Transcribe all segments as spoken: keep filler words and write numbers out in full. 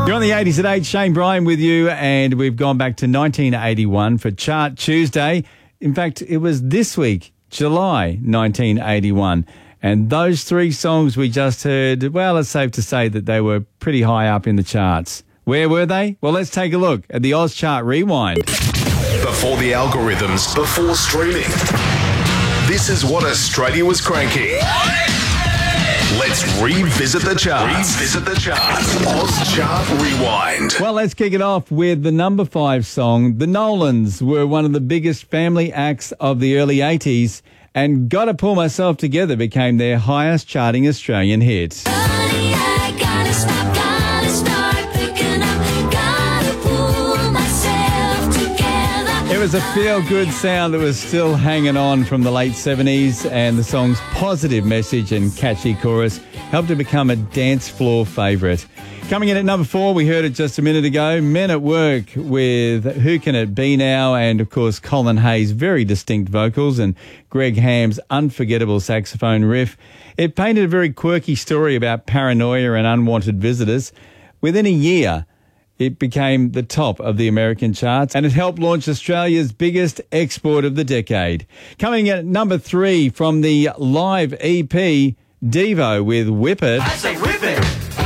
You're on the eighties at eight, Shane Bryan with you, and we've gone back to nineteen eighty-one for Chart Tuesday. In fact, it was this week, July nineteen eighty-one. And those three songs we just heard, well, it's safe to say that they were pretty high up in the charts. Where were they? Well, let's take a look at the Oz Chart Rewind. Before the algorithms, before streaming, this is what Australia was cranking. Let's revisit the charts. Revisit the charts. Oz Chart Rewind. Well, let's kick it off with the number five song. The Nolans were one of the biggest family acts of the early eighties, and Gotta Pull Myself Together became their highest charting Australian hit. It was a feel-good sound that was still hanging on from the late seventies, and the song's positive message and catchy chorus helped it become a dance floor favourite. Coming in at number four, we heard it just a minute ago, Men at Work with Who Can It Be Now, and of course Colin Hayes' very distinct vocals and Greg Ham's unforgettable saxophone riff. It painted a very quirky story about paranoia and unwanted visitors. Within a year, it became the top of the American charts, and it helped launch Australia's biggest export of the decade. Coming in at number three from the live E P, Devo with Whip It. I say whip it.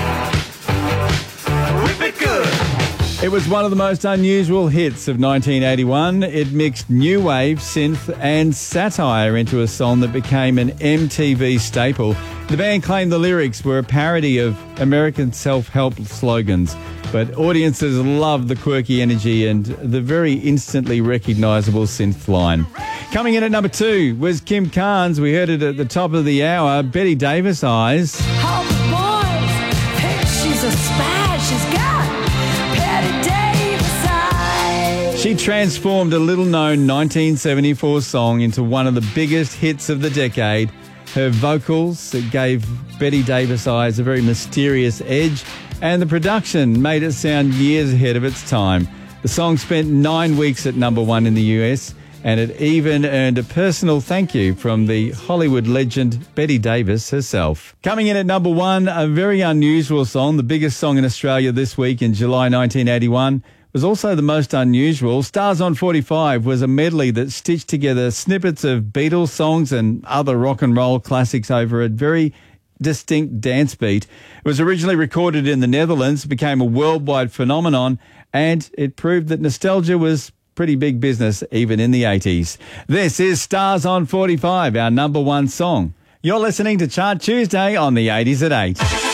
Whip it good. It was one of the most unusual hits of nineteen eighty-one. It mixed new wave, synth and satire into a song that became an M T V staple. The band claimed the lyrics were a parody of American self-help slogans, but audiences loved the quirky energy and the very instantly recognisable synth line. Coming in at number two was Kim Carnes. We heard it at the top of the hour. Betty Davis Eyes. All the boys think she's a spaz. She's got Betty Davis eyes. She transformed a little-known nineteen seventy-four song into one of the biggest hits of the decade. Her vocals gave Betty Davis Eyes a very mysterious edge, and the production made it sound years ahead of its time. The song spent nine weeks at number one in the U S, and it even earned a personal thank you from the Hollywood legend Betty Davis herself. Coming in at number one, a very unusual song, the biggest song in Australia this week in July nineteen eighty-one, was also the most unusual. Stars on forty-five was a medley that stitched together snippets of Beatles songs and other rock and roll classics over a very distinct dance beat. It was originally recorded in the Netherlands, became a worldwide phenomenon, and it proved that nostalgia was pretty big business even in the eighties. This is Stars on forty-five, our number one song. You're listening to Chart Tuesday on the eighties at eight.